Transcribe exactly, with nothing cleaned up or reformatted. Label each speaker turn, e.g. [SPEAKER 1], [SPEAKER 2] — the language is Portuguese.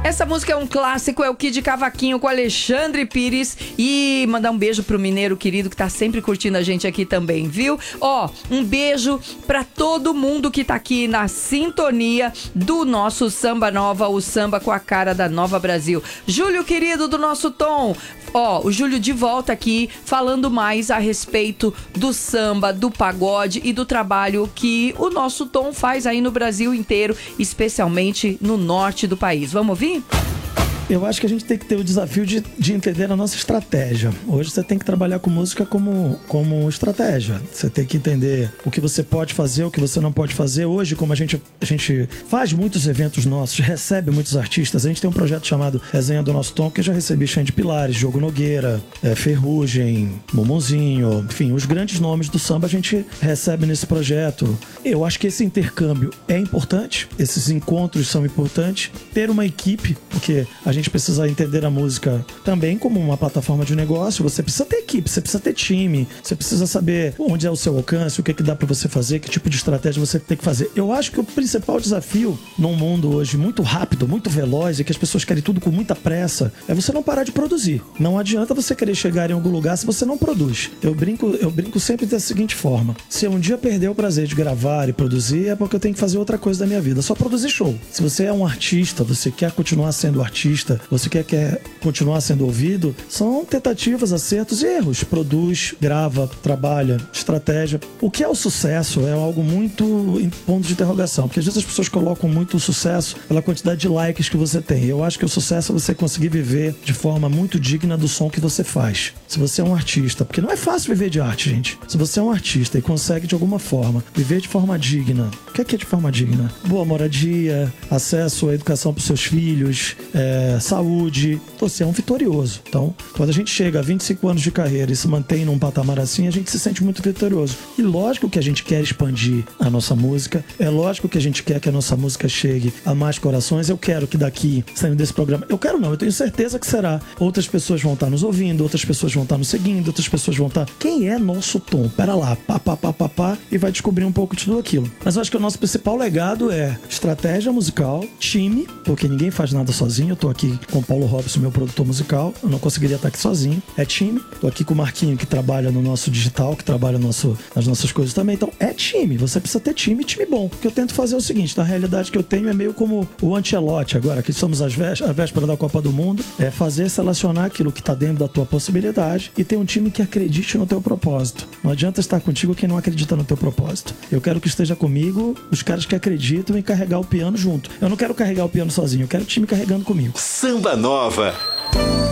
[SPEAKER 1] Essa música é um clássico, é o Kid Cavaquinho com Alexandre Pires. E mandar um beijo pro mineiro querido que tá sempre curtindo a gente aqui também, viu? Ó, um beijo pra todo mundo que tá aqui na sintonia do nosso Samba Nova, o samba com a cara da Nova Brasil. Júlio querido do nosso Tom. Ó, o Júlio de volta aqui falando mais a respeito do samba, do pagode e do trabalho que o nosso Tom faz aí no Brasil inteiro, especialmente no norte do país. Vamos ouvir?
[SPEAKER 2] Eu acho que a gente tem que ter o desafio de, de entender a nossa estratégia. Hoje você tem que trabalhar com música como, como estratégia. Você tem que entender o que você pode fazer, o que você não pode fazer. Hoje, como a gente, a gente faz muitos eventos nossos, recebe muitos artistas, a gente tem um projeto chamado Resenha do Nosso Tom, que eu já recebi Xande Pilares, Diogo Nogueira, é, Ferrugem, Mumuzinho, enfim, os grandes nomes do samba a gente recebe nesse projeto. Eu acho que esse intercâmbio é importante, esses encontros são importantes. Ter uma equipe, porque a A gente precisa entender a música também como uma plataforma de negócio. Você precisa ter equipe, você precisa ter time, você precisa saber onde é o seu alcance, o que, é que dá pra você fazer, que tipo de estratégia você tem que fazer. Eu acho que o principal desafio num mundo hoje muito rápido, muito veloz e que as pessoas querem tudo com muita pressa, é você não parar de produzir. Não adianta você querer chegar em algum lugar se você não produz. Eu brinco, eu brinco sempre da seguinte forma: se eu um dia perder o prazer de gravar e produzir, é porque eu tenho que fazer outra coisa da minha vida, só produzir show. Se você é um artista, você quer continuar sendo artista, você quer, quer continuar sendo ouvido, são tentativas, acertos e erros. Produz, grava, trabalha, estratégia. O que é o sucesso é algo muito em ponto de interrogação, porque às vezes as pessoas colocam muito o sucesso pela quantidade de likes que você tem. Eu acho que o sucesso é você conseguir viver de forma muito digna do som que você faz. Se você é um artista, porque não é fácil viver de arte, gente. Se você é um artista e consegue de alguma forma viver de forma digna, o que é que é de forma digna? Boa moradia, acesso à educação para os seus filhos, é, saúde, você é um vitorioso. Então, quando a gente chega a vinte e cinco anos de carreira e se mantém num patamar assim, a gente se sente muito vitorioso. E lógico que a gente quer expandir a nossa música, é lógico que a gente quer que a nossa música chegue a mais corações. Eu quero que daqui, saindo desse programa, eu quero não, eu tenho certeza que será. Outras pessoas vão estar nos ouvindo, outras pessoas vão estar nos seguindo, outras pessoas vão estar... Quem é nosso Tom? Pera lá, pá, pá, pá, pá, pá, e vai descobrir um pouco de tudo aquilo. Mas eu acho que o nosso principal legado é estratégia musical, time, porque ninguém faz nada sozinho. Eu tô aqui com o Paulo Robson, meu produtor musical, eu não conseguiria estar aqui sozinho. É time. Tô aqui com o Marquinho, que trabalha no nosso digital, que trabalha no nosso, nas nossas coisas também. Então, é time. Você precisa ter time, time bom. O que eu tento fazer é o seguinte: na realidade que eu tenho é meio como o Ancelotti agora, que somos às vésperas, a véspera da Copa do Mundo, é fazer selecionar aquilo que tá dentro da tua possibilidade e ter um time que acredite no teu propósito. Não adianta estar contigo quem não acredita no teu propósito. Eu quero que esteja comigo os caras que acreditam em carregar o piano junto. Eu não quero carregar o piano sozinho, eu quero o time carregando comigo.
[SPEAKER 3] Samba Nova.